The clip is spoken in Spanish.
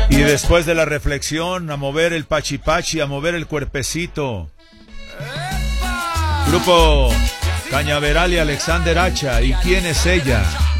Y después de la reflexión, a mover el pachipachi, a mover el cuerpecito. Grupo Cañaveral y Alexander Hacha. ¿Y quién es ella?